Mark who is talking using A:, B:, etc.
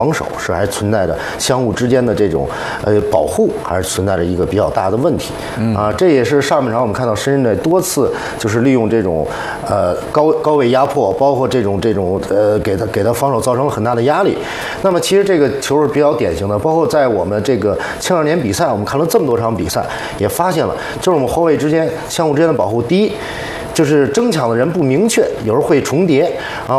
A: 防守是还存在着相互之间的这种保护，还是存在着一个比较大的问题这也是上半场我们看到深圳队多次就是利用这种高位压迫，包括这种给他防守造成了很大的压力。那么其实这个球是比较典型的，包括在我们这个青少年比赛，我们看了这么多场比赛，也发现了就是我们后卫之间相互之间的保护，第一就是争抢的人不明确，有时候会重叠